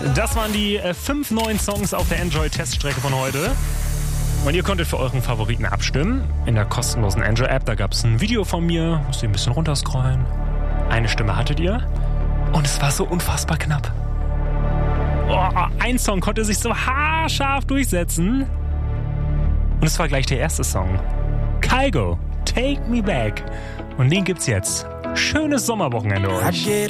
Das waren die 5 neuen Songs auf der Android-Teststrecke von heute. Und ihr konntet für euren Favoriten abstimmen. In der kostenlosen Android-App, da gab es ein Video von mir. Musst ihr ein bisschen runterscrollen. Eine Stimme hattet ihr. Und es war so unfassbar knapp. Oh, ein Song konnte sich so haarscharf durchsetzen. Und es war gleich der erste Song. Kygo, Take Me Back. Und den gibt's jetzt. Schönes Sommerwochenende euch.